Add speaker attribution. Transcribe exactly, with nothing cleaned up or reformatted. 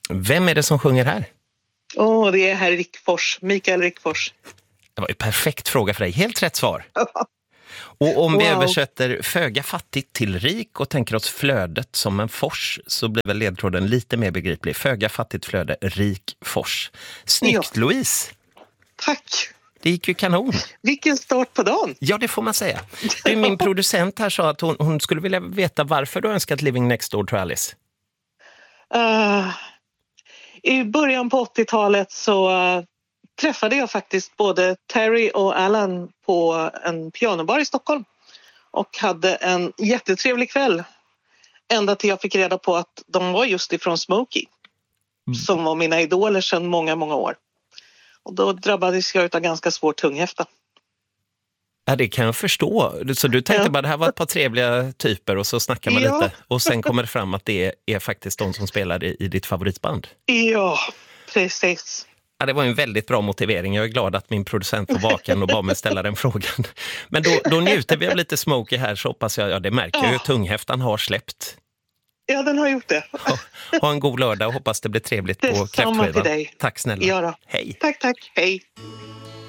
Speaker 1: Vem är det som sjunger här?
Speaker 2: Åh, oh, det är herr Rickfors, Mikael Rickfors.
Speaker 1: Det var en perfekt fråga för dig. Helt rätt svar. Och om vi wow. översätter föga fattigt till rik och tänker oss flödet som en fors, så blir väl ledtråden lite mer begriplig. Föga fattigt flöde, rik fors. Snyggt, ja. Louise.
Speaker 2: Tack.
Speaker 1: Det gick ju kanon.
Speaker 2: Vilken start på dagen.
Speaker 1: Ja, det får man säga. Du, min producent här sa att hon, hon skulle vilja veta varför du önskat Living Next Door to Alice.
Speaker 2: Uh, I början på åttiotalet så uh, träffade jag faktiskt både Terry och Alan på en pianobar i Stockholm. Och hade en jättetrevlig kväll. Ända till jag fick reda på att de var just ifrån Smokey. Mm. Som var mina idoler sedan många, många år. Och då drabbades jag av ganska svår tunghäfta.
Speaker 1: Ja, det kan jag förstå. Så du tänkte ja. bara, det här var ett par trevliga typer och så snackar man ja. lite. Och sen kommer det fram att det är, är faktiskt de som spelar i, i ditt favoritband.
Speaker 2: Ja, precis.
Speaker 1: Ja, det var en väldigt bra motivering. Jag är glad att min producent var vaken och bad mig ställa den frågan. Men då, då njuter vi av lite Smokey här, så hoppas jag, ja det märker jag ju, oh. tunghäftan har släppt.
Speaker 2: Ja, den har gjort det.
Speaker 1: Ha, ha en god lördag och hoppas det blir trevligt
Speaker 2: det
Speaker 1: på kräftskivan.
Speaker 2: Till dig.
Speaker 1: Tack snälla.
Speaker 2: Ja då.
Speaker 1: Hej.
Speaker 2: Tack, tack. Hej.